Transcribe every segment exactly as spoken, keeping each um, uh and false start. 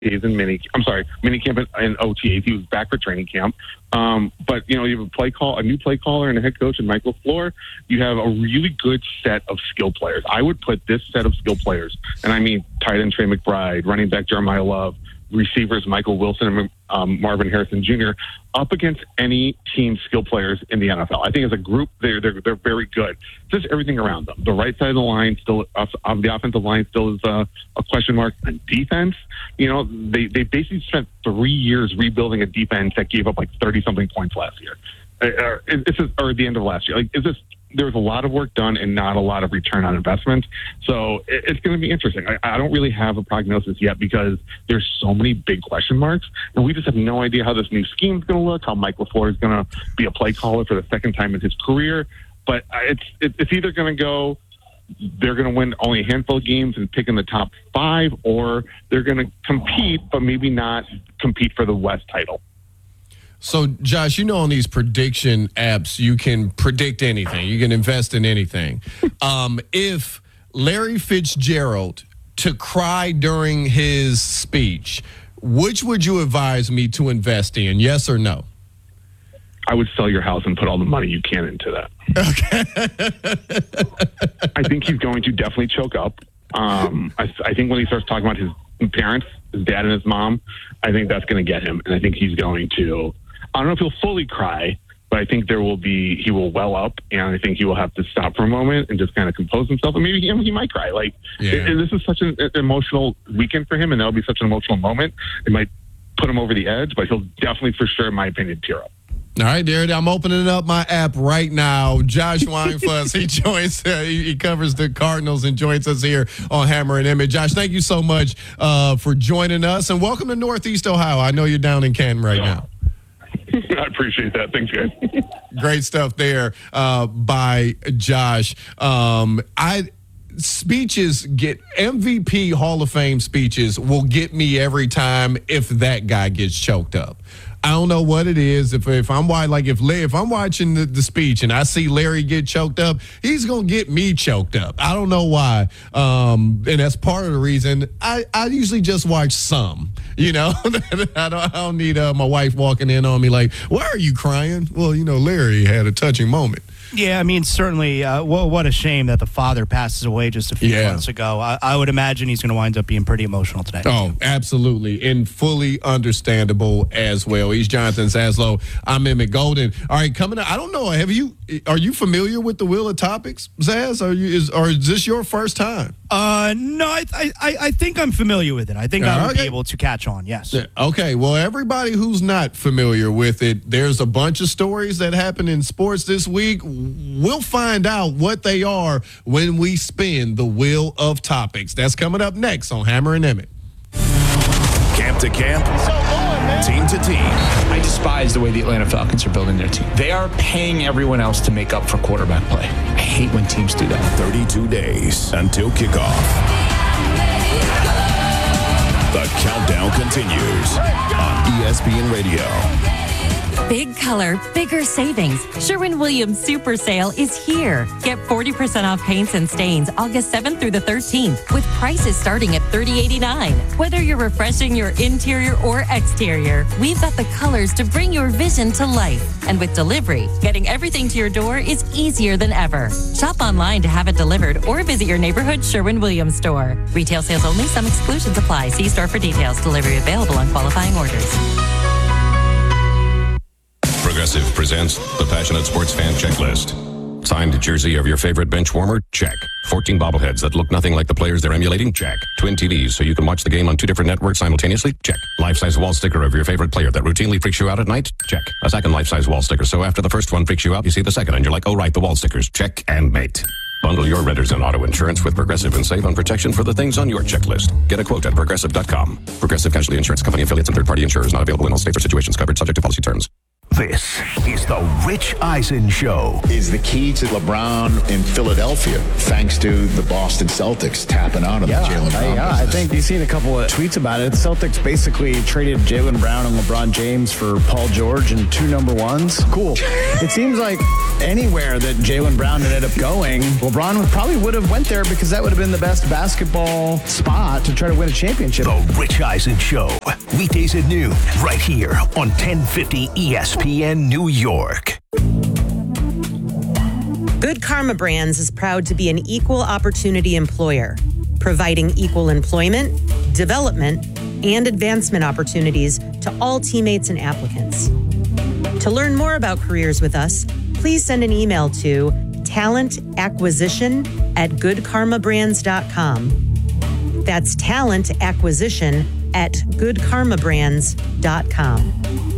days in mini. I'm sorry, mini camp and O T As. He was back for training camp. Um, but you know, you have a play call, a new play caller, and a head coach, and Mike LaFleur. You have a really good set of skill players. I would put this set of skill players, and I mean tight end Trey McBride, running back Jeremiah Love, receivers Michael Wilson and um, Marvin Harrison Junior up against any team skill players in the N F L. I think as a group, they're they're they're very good. Just everything around them. The right side of the line still, on the offensive line still is a, a question mark. On defense, you know, they they basically spent three years rebuilding a defense that gave up like thirty something points last year, or, it's just, or at the end of last year. Like, is this? There was a lot of work done and not a lot of return on investment. So it's going to be interesting. I, I don't really have a prognosis yet because there's so many big question marks, and we just have no idea how this new scheme is going to look, how Mike LaFleur is going to be a play caller for the second time in his career. But it's it's either going to go, they're going to win only a handful of games and pick in the top five, or they're going to compete, but maybe not compete for the West title. So, Josh, you know, on these prediction apps, you can predict anything. You can invest in anything. Um, if Larry Fitzgerald to cry during his speech, which would you advise me to invest in, yes or no? I would sell your house and put all the money you can into that. Okay. I think he's going to definitely choke up. Um, I, I think when he starts talking about his parents, his dad and his mom, I think that's going to get him. And I think he's going to... I don't know if he'll fully cry, but I think there will be, he will well up, and I think he will have to stop for a moment and just kind of compose himself, and maybe he, he might cry. Like, yeah. it, this is such an emotional weekend for him, and that'll be such an emotional moment. It might put him over the edge, but he'll definitely, for sure, in my opinion, tear up. All right, Darren, I'm opening up my app right now. Josh Weinfuss, he joins, uh, he, he covers the Cardinals and joins us here on Hammer and Emmett. Josh, thank you so much uh, for joining us, and welcome to Northeast Ohio. I know you're down in Canton right now. I appreciate that. Thanks, guys. Great stuff there uh, by Josh. Um, I speeches get M V P Hall of Fame speeches will get me every time if that guy gets choked up. I don't know what it is. If if I'm like if if I'm watching the, the speech and I see Larry get choked up, he's gonna get me choked up. I don't know why, um, and that's part of the reason. I, I usually just watch some. You know, I don't I don't need uh, my wife walking in on me like, "Why are you crying?" Well, you know, Larry had a touching moment. Yeah, I mean, certainly, uh, what, what a shame that the father passes away just a few yeah. months ago. I, I would imagine he's going to wind up being pretty emotional today. Oh, absolutely, and fully understandable as well. He's Jonathan Zaslow. I'm Emmett Golden. All right, coming up, I don't know, have you, are you familiar with the Wheel of Topics, Zaz? Are you, is, or is this your first time? Uh, no, I, I, I think I'm familiar with it. I think I would okay. be able to catch on, yes. Okay, well, everybody who's not familiar with it, there's a bunch of stories that happen in sports this week. We'll find out what they are when we spin the Wheel of Topics. That's coming up next on Hammer and Emmett. Camp to camp, so on, team to team. I despise the way the Atlanta Falcons are building their team. They are paying everyone else to make up for quarterback play. I hate when teams do that. thirty-two days until kickoff. The countdown continues on E S P N Radio. Big color, bigger savings. Sherwin-Williams Super Sale is here. Get forty percent off paints and stains August seventh through the thirteenth with prices starting at thirty eighty-nine. Whether you're refreshing your interior or exterior, we've got the colors to bring your vision to life. And with delivery, getting everything to your door is easier than ever. Shop online to have it delivered or visit your neighborhood Sherwin-Williams store. Retail sales only. Some exclusions apply. See store for details. Delivery available on qualifying orders. Progressive presents the Passionate Sports Fan Checklist. Signed jersey of your favorite bench warmer? Check. fourteen bobbleheads that look nothing like the players they're emulating? Check. Twin T Vs so you can watch the game on two different networks simultaneously? Check. Life-size wall sticker of your favorite player that routinely freaks you out at night? Check. A second life-size wall sticker so after the first one freaks you out, you see the second and you're like, oh right, the wall stickers. Check and mate. Bundle your renters and auto insurance with Progressive and save on protection for the things on your checklist. Get a quote at Progressive dot com. Progressive Casualty Insurance Company affiliates and third-party insurers not available in all states or situations covered subject to policy terms. This is the Rich Eisen Show. Is the key to LeBron in Philadelphia, thanks to the Boston Celtics tapping out of yeah, the Jaylen Brown I, yeah, I think you've seen a couple of tweets about it. The Celtics basically traded Jaylen Brown and LeBron James for Paul George and two number ones. Cool. It seems like anywhere that Jaylen Brown ended up going, LeBron would probably would have went there because that would have been the best basketball spot to try to win a championship. The Rich Eisen Show. Weekdays at noon, right here on ten fifty E S P N New York. Good Karma Brands is proud to be an equal opportunity employer, providing equal employment, development, and advancement opportunities to all teammates and applicants. To learn more about careers with us, please send an email to talent acquisition at good karma brands dot com. That's talent acquisition at good karma brands dot com.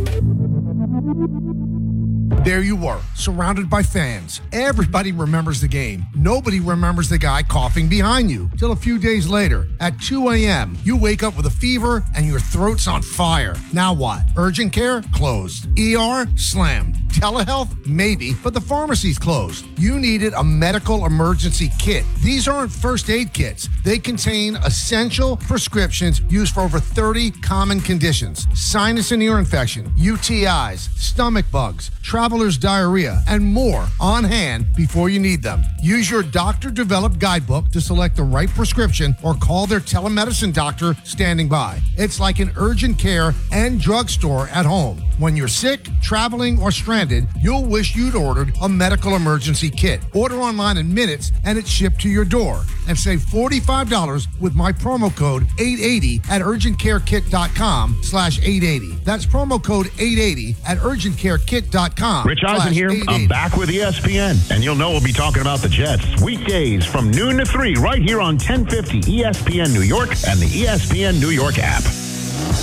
There you were, surrounded by fans. Everybody remembers the game. Nobody remembers the guy coughing behind you. Till a few days later, at two a.m., you wake up with a fever and your throat's on fire. Now what? Urgent care? Closed. E R? Slammed. Telehealth? Maybe, but the pharmacy's closed. You needed a medical emergency kit. These aren't first aid kits. They contain essential prescriptions used for over thirty common conditions. Sinus and ear infection, U T Is, stomach bugs, traveler's diarrhea, and more on hand before you need them. Use your doctor-developed guidebook to select the right prescription or call their telemedicine doctor standing by. It's like an urgent care and drugstore at home. When you're sick, traveling, or stranded, you'll wish you'd ordered a medical emergency kit. Order online in minutes and it's shipped to your door. And save forty-five dollars with my promo code eight eighty at urgentcarekit.com slash 880. That's promo code eight eighty at urgentcarekit.com. Rich Eisen here. I'm back with E S P N, and you'll know we'll be talking about the Jets weekdays from noon to three right here on ten fifty E S P N New York and the E S P N New York app.